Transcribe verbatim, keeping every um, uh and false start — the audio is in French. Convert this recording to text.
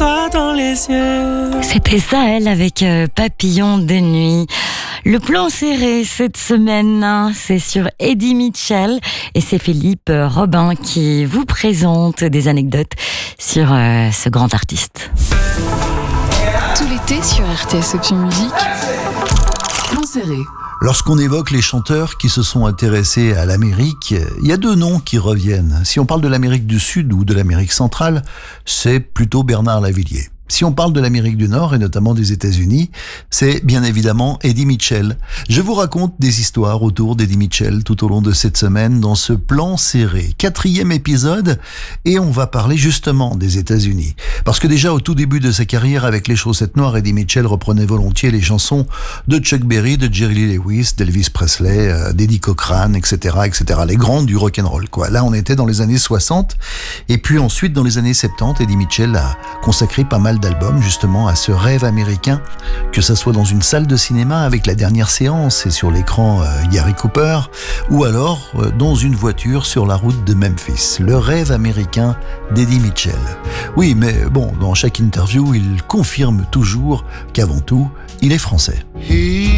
toi dans les yeux. C'était ça, elle, avec euh, Papillon de nuit. Le plan serré cette semaine, hein, c'est sur Eddie Mitchell et c'est Philippe Robin qui vous présente des anecdotes sur euh, ce grand artiste. Tout l'été sur R T S Option Musique, plan serré. Lorsqu'on évoque les chanteurs qui se sont intéressés à l'Amérique, il y a deux noms qui reviennent. Si on parle de l'Amérique du Sud ou de l'Amérique centrale, c'est plutôt Bernard Lavilliers. Si on parle de l'Amérique du Nord et notamment des États-Unis, c'est bien évidemment Eddie Mitchell. Je vous raconte des histoires autour d'Eddie Mitchell tout au long de cette semaine dans ce plan serré. Quatrième épisode et on va parler justement des États-Unis. Parce que déjà au tout début de sa carrière avec les Chaussettes Noires, Eddie Mitchell reprenait volontiers les chansons de Chuck Berry, de Jerry Lee Lewis, d'Elvis Presley, euh, d'Eddie Cochran, et cetera, et cetera. Les grands du rock'n'roll, quoi. Là, on était dans les années soixante et puis ensuite dans les années soixante-dix, Eddie Mitchell a consacré pas mal d'albums justement à ce rêve américain, que ça soit dans une salle de cinéma avec la dernière séance et sur l'écran euh, Gary Cooper, ou alors euh, dans une voiture sur la route de Memphis. Le rêve américain d'Eddie Mitchell. Oui, mais bon, dans chaque interview, il confirme toujours qu'avant tout, il est français.